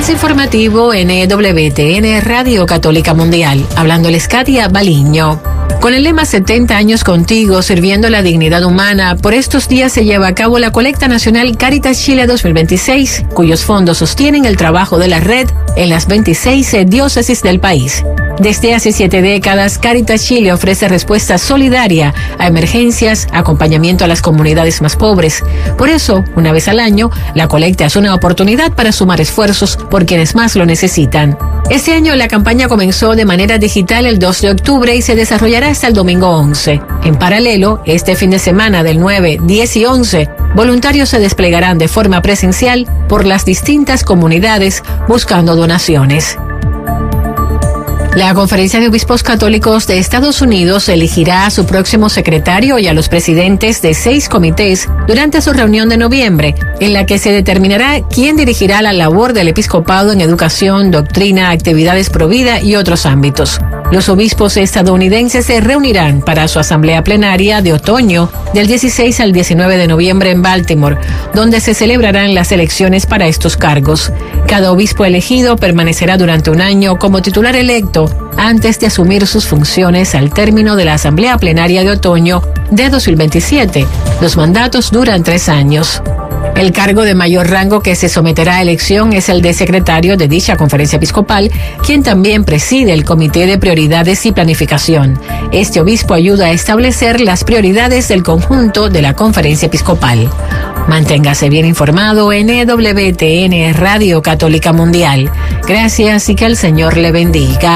Avance informativo NWTN Radio Católica Mundial. Hablándoles Katia Baliño. Con el lema 70 años contigo, sirviendo la dignidad humana, por estos días se lleva a cabo la colecta nacional Cáritas Chile 2026, cuyos fondos sostienen el trabajo de la red en las 26 diócesis del país. Desde hace 7 décadas, Cáritas Chile ofrece respuesta solidaria a emergencias, acompañamiento a las comunidades más pobres. Por eso, una vez al año, la colecta es una oportunidad para sumar esfuerzos por quienes más lo necesitan. Este año la campaña comenzó de manera digital el 2 de octubre y se desarrollará hasta el domingo 11. En paralelo, este fin de semana del 9, 10 y 11, voluntarios se desplegarán de forma presencial por las distintas comunidades buscando donaciones. La Conferencia de Obispos Católicos de Estados Unidos elegirá a su próximo secretario y a los presidentes de 6 comités durante su reunión de noviembre, en la que se determinará quién dirigirá la labor del episcopado en educación, doctrina, actividades pro vida y otros ámbitos. Los obispos estadounidenses se reunirán para su asamblea plenaria de otoño del 16 al 19 de noviembre en Baltimore, donde se celebrarán las elecciones para estos cargos. Cada obispo elegido permanecerá durante un año como titular electo antes de asumir sus funciones al término de la asamblea plenaria de otoño de 2027. Los mandatos duran 3 años. El cargo de mayor rango que se someterá a elección es el de secretario de dicha conferencia episcopal, quien también preside el Comité de Prioridades y Planificación. Este obispo ayuda a establecer las prioridades del conjunto de la conferencia episcopal. Manténgase bien informado en EWTN Radio Católica Mundial. Gracias y que el Señor le bendiga.